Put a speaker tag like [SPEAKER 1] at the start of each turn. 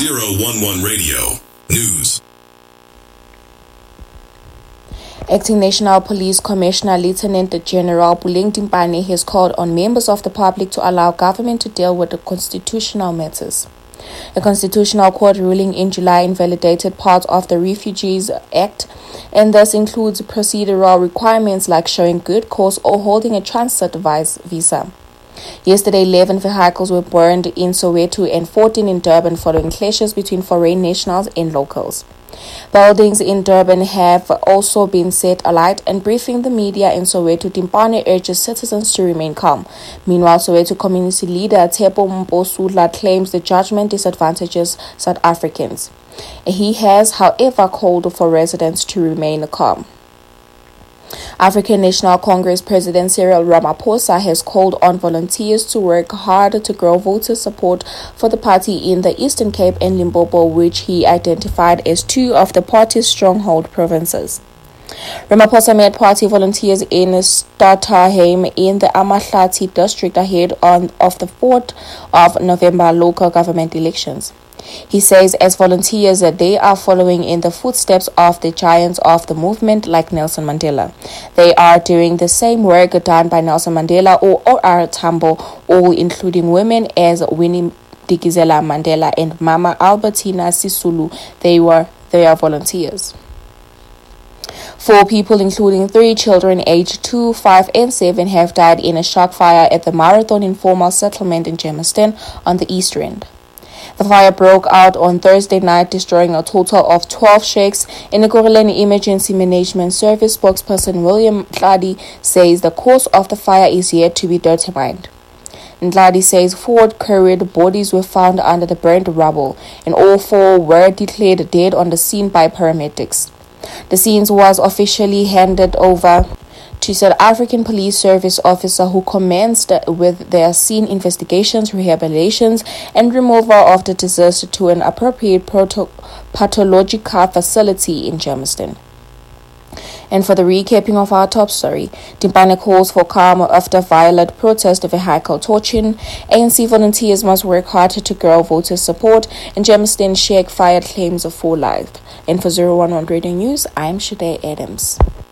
[SPEAKER 1] 011 Radio News.
[SPEAKER 2] Acting National Police Commissioner Lieutenant General Puleng Timpane has called on members of the public to allow government to deal with the constitutional matters. A constitutional court ruling in July invalidated part of the Refugees Act, and thus includes procedural requirements like showing good cause or holding a transit visa. Yesterday, 11 vehicles were burned in Soweto and 14 in Durban following clashes between foreign nationals and locals. Buildings in Durban have also been set alight, and briefing the media in Soweto, Timpane urges citizens to remain calm. Meanwhile, Soweto community leader Tepo Mposula claims the judgment disadvantages South Africans. He has, however, called for residents to remain calm. African National Congress President Cyril Ramaphosa has called on volunteers to work hard to grow voter support for the party in the Eastern Cape and Limpopo, which he identified as two of the party's stronghold provinces. Ramaphosa met party volunteers in Stutterheim in the Amahlati district ahead of the 4th of November local government elections. He says as volunteers they are following in the footsteps of the giants of the movement like Nelson Mandela. They are doing the same work done by Nelson Mandela or R. Tambo, all including women as Winnie Dikizela Mandela and Mama Albertina Sisulu. They are volunteers. 4 people, including 3 children aged 2, 5, and 7, have died in a shock fire at the Marathon Informal Settlement in Germiston on the East Rand. The fire broke out on Thursday night, destroying a total of 12 shacks. In the Ekurhuleni Emergency Management Service spokesperson William Ntladi says the cause of the fire is yet to be determined. Ntladi says 4 carried bodies were found under the burnt rubble, and all 4 were declared dead on the scene by paramedics. The scene was officially handed over to South African Police Service officer who commenced with their scene investigations, rehabilitations, and removal of the disaster to an appropriate pathological facility in Germiston. And for the recapping of our top story, Timpane calls for calm after violent protest vehicle torching. ANC volunteers must work hard to grow voter support, and Germiston Sheikh fired claims of 4 lives. And for 011 Radio News, I'm Shade Adams.